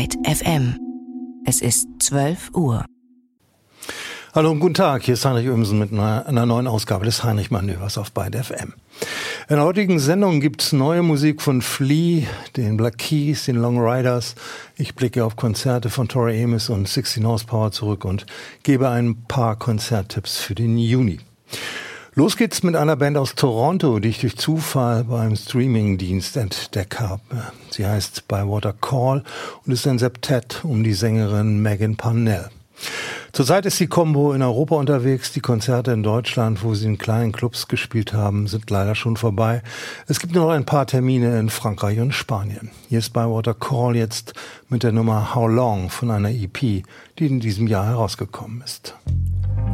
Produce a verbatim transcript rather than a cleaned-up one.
Byte F M. Es ist zwölf Uhr. Hallo und guten Tag, hier ist Heinrich Ömsen mit einer, einer neuen Ausgabe des Heinrich-Manövers auf Byte F M. In der heutigen Sendung gibt es neue Musik von Flea, den Black Keys, den Long Riders. Ich blicke auf Konzerte von Tori Amos und sechzehn Horsepower zurück und gebe ein paar Konzerttipps für den Juni. Los geht's mit einer Band aus Toronto, die ich durch Zufall beim Streamingdienst entdeckt habe. Sie heißt Bywater Call und ist ein Septett um die Sängerin Megan Parnell. Zurzeit ist die Combo in Europa unterwegs. Die Konzerte in Deutschland, wo sie in kleinen Clubs gespielt haben, sind leider schon vorbei. Es gibt nur noch ein paar Termine in Frankreich und Spanien. Hier ist Bywater Call jetzt mit der Nummer How Long von einer E P, die in diesem Jahr herausgekommen ist.